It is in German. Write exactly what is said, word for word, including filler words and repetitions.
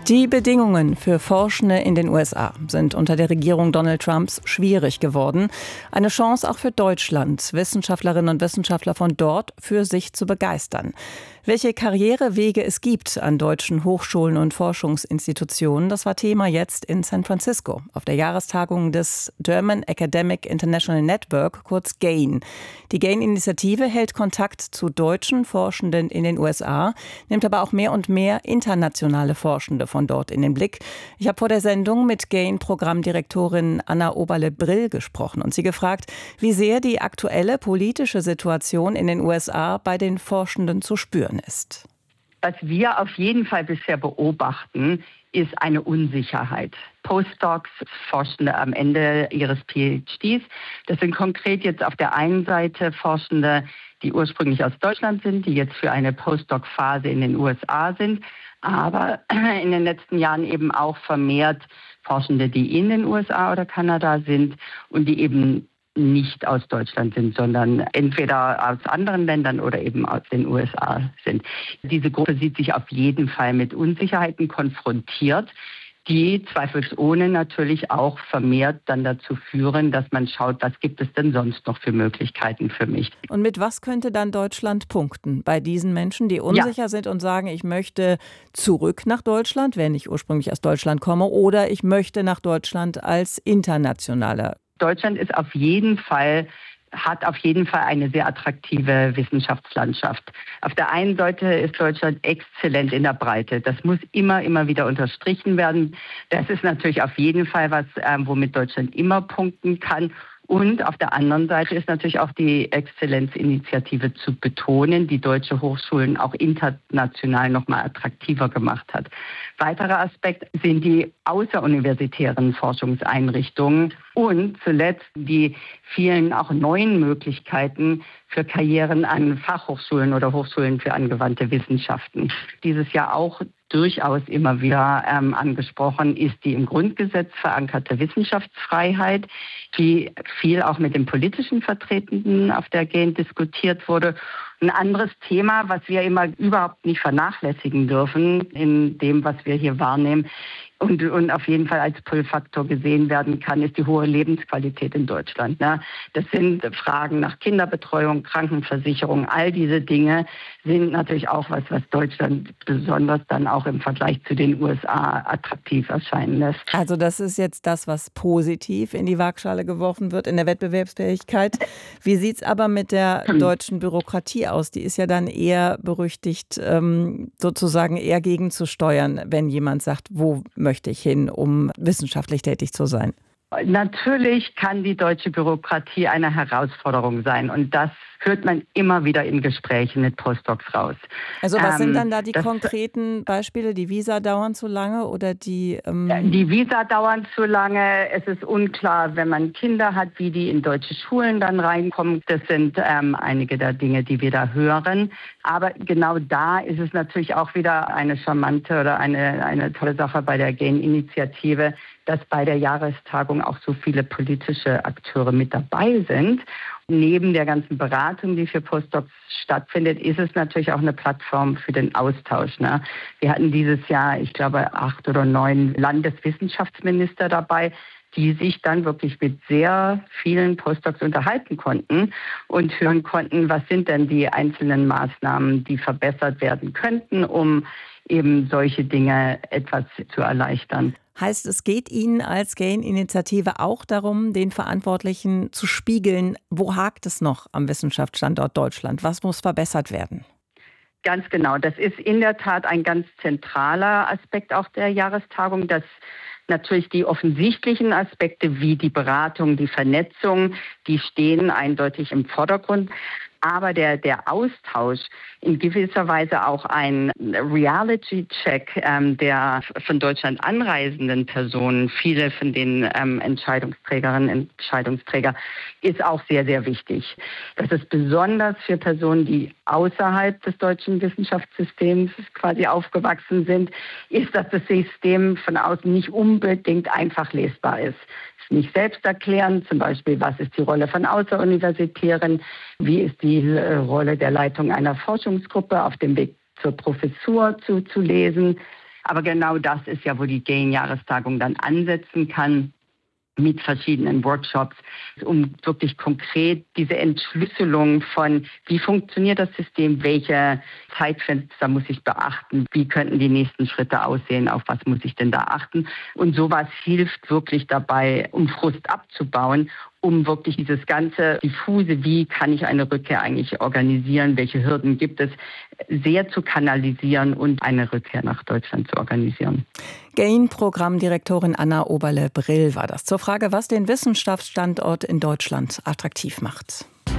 Die Bedingungen für Forschende in den U S A sind unter der Regierung Donald Trumps schwierig geworden. Eine Chance auch für Deutschland, Wissenschaftlerinnen und Wissenschaftler von dort für sich zu begeistern. Welche Karrierewege es gibt an deutschen Hochschulen und Forschungsinstitutionen, das war Thema jetzt in San Francisco auf der Jahrestagung des German Academic International Network, kurz GAIN. Die GAIN-Initiative hält Kontakt zu deutschen Forschenden in den U S A, nimmt aber auch mehr und mehr internationale Forschende von dort in den Blick. Ich habe vor der Sendung mit GAIN-Programmdirektorin Anna Oberle-Brill gesprochen und sie gefragt, wie sehr die aktuelle politische Situation in den U S A bei den Forschenden zu spüren ist. Was wir auf jeden Fall bisher beobachten, ist eine Unsicherheit. Postdocs, Forschende am Ende ihres P H Ds, das sind konkret jetzt auf der einen Seite Forschende, die ursprünglich aus Deutschland sind, die jetzt für eine Postdoc-Phase in den U S A sind, aber in den letzten Jahren eben auch vermehrt Forschende, die in den U S A oder Kanada sind und die eben nicht aus Deutschland sind, sondern entweder aus anderen Ländern oder eben aus den U S A sind. Diese Gruppe sieht sich auf jeden Fall mit Unsicherheiten konfrontiert, die zweifelsohne natürlich auch vermehrt dann dazu führen, dass man schaut, was gibt es denn sonst noch für Möglichkeiten für mich. Und mit was könnte dann Deutschland punkten bei diesen Menschen, die unsicher ja. sind und sagen, ich möchte zurück nach Deutschland, wenn ich ursprünglich aus Deutschland komme, oder ich möchte nach Deutschland als internationaler? Deutschland ist auf jeden Fall, hat auf jeden Fall eine sehr attraktive Wissenschaftslandschaft. Auf der einen Seite ist Deutschland exzellent in der Breite. Das muss immer, immer wieder unterstrichen werden. Das ist natürlich auf jeden Fall was, äh, womit Deutschland immer punkten kann. Und auf der anderen Seite ist natürlich auch die Exzellenzinitiative zu betonen, die deutsche Hochschulen auch international nochmal attraktiver gemacht hat. Weiterer Aspekt sind die außeruniversitären Forschungseinrichtungen und zuletzt die vielen auch neuen Möglichkeiten für Karrieren an Fachhochschulen oder Hochschulen für angewandte Wissenschaften. Dieses Jahr auch durchaus immer wieder ähm, angesprochen ist die im Grundgesetz verankerte Wissenschaftsfreiheit, die viel auch mit den politischen Vertretenden auf der GAIN diskutiert wurde. Ein anderes Thema, was wir immer überhaupt nicht vernachlässigen dürfen in dem, was wir hier wahrnehmen, Und, und auf jeden Fall als Pull-Faktor gesehen werden kann, ist die hohe Lebensqualität in Deutschland. Ne? Das sind Fragen nach Kinderbetreuung, Krankenversicherung, all diese Dinge sind natürlich auch was, was Deutschland besonders dann auch im Vergleich zu den U S A attraktiv erscheinen lässt. Also das ist jetzt das, was positiv in die Waagschale geworfen wird in der Wettbewerbsfähigkeit. Wie sieht es aber mit der deutschen Bürokratie aus? Die ist ja dann eher berüchtigt, ähm, sozusagen eher gegenzusteuern, wenn jemand sagt, wo möchte ich hin, um wissenschaftlich tätig zu sein? Natürlich kann die deutsche Bürokratie eine Herausforderung sein und das hört man immer wieder in Gesprächen mit Postdocs raus. Also was ähm, sind dann da die das, konkreten Beispiele? Die Visa dauern zu lange oder die... Ähm die Visa dauern zu lange. Es ist unklar, wenn man Kinder hat, wie die in deutsche Schulen dann reinkommen. Das sind ähm, einige der Dinge, die wir da hören. Aber genau da ist es natürlich auch wieder eine charmante oder eine, eine tolle Sache bei der GAIN-Initiative, dass bei der Jahrestagung auch so viele politische Akteure mit dabei sind. Neben der ganzen Beratung, die für Postdocs stattfindet, ist es natürlich auch eine Plattform für den Austausch. Ne? Wir hatten dieses Jahr, ich glaube, acht oder neun Landeswissenschaftsminister dabei, die sich dann wirklich mit sehr vielen Postdocs unterhalten konnten und hören konnten, was sind denn die einzelnen Maßnahmen, die verbessert werden könnten, um eben solche Dinge etwas zu erleichtern. Heißt, es geht Ihnen als GAIN-Initiative auch darum, den Verantwortlichen zu spiegeln, wo hakt es noch am Wissenschaftsstandort Deutschland? Was muss verbessert werden? Ganz genau. Das ist in der Tat ein ganz zentraler Aspekt auch der Jahrestagung, dass natürlich die offensichtlichen Aspekte wie die Beratung, die Vernetzung, die stehen eindeutig im Vordergrund. Aber der, der Austausch, in gewisser Weise auch ein Reality-Check ähm, der von Deutschland anreisenden Personen, viele von den ähm, Entscheidungsträgerinnen und Entscheidungsträger, ist auch sehr, sehr wichtig. Das ist besonders für Personen, die außerhalb des deutschen Wissenschaftssystems quasi aufgewachsen sind, ist, dass das System von außen nicht unbedingt einfach lesbar ist. Nicht selbsterklärend, zum Beispiel, was ist die Rolle von Außeruniversitären, wie ist die äh, Rolle der Leitung einer Forschungsgruppe auf dem Weg zur Professur zu, zu lesen. Aber genau das ist ja, wo die GAIN-Jahrestagung dann ansetzen kann, mit verschiedenen Workshops, um wirklich konkret diese Entschlüsselung von, wie funktioniert das System, welche Zeitfenster muss ich beachten, wie könnten die nächsten Schritte aussehen, auf was muss ich denn da achten. Und sowas hilft wirklich dabei, um Frust abzubauen, um wirklich dieses ganze diffuse, wie kann ich eine Rückkehr eigentlich organisieren, welche Hürden gibt es, sehr zu kanalisieren und eine Rückkehr nach Deutschland zu organisieren. GAIN-Programmdirektorin Anna Oberle-Brill war das zur Frage, was den Wissenschaftsstandort in Deutschland attraktiv macht.